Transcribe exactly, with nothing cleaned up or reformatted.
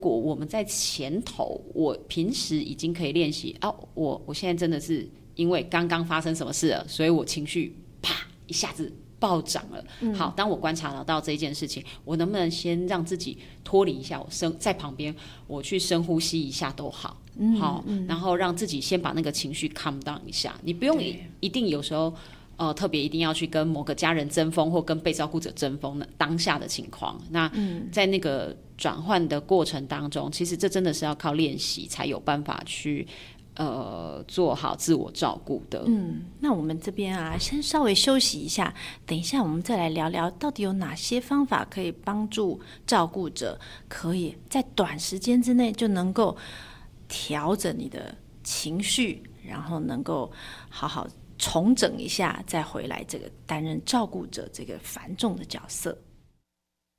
果我们在前头，我平时已经可以练习啊，我我现在真的是因为刚刚发生什么事了，所以我情绪啪一下子暴涨了。嗯、好，当我观察到这件事情，我能不能先让自己脱离一下，我深在旁边，我去深呼吸一下都好。嗯、好，嗯、然后让自己先把那个情绪 calm down 一下。你不用一定有时候。呃，特别一定要去跟某个家人争锋，或跟被照顾者争锋的当下的情况，那在那个转换的过程当中，其实这真的是要靠练习才有办法去呃做好自我照顾的。 嗯，那我们这边啊，先稍微休息一下，等一下我们再来聊聊，到底有哪些方法可以帮助照顾者，可以在短时间之内就能够调整你的情绪，然后能够好好重整一下，再回来这个担任照顾者这个繁重的角色。